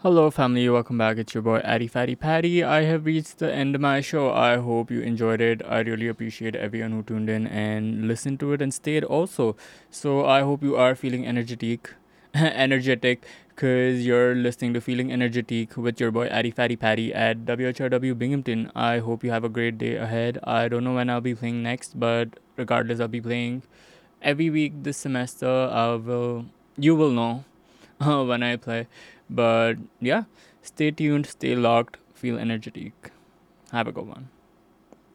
Hello, family. Welcome back. It's your boy Addy Fatty Patty. I have reached the end of my show. I hope you enjoyed it. I really appreciate everyone who tuned in and listened to it and stayed also. So I hope you are feeling energetic, because you're listening to Feeling Energetic with your boy Addy Fatty Patty at WHRW Binghamton. I hope you have a great day ahead. I don't know when I'll be playing next, but regardless, I'll be playing every week this semester. You will know when I play. But yeah, stay tuned, stay locked, feel energetic. Have a good one.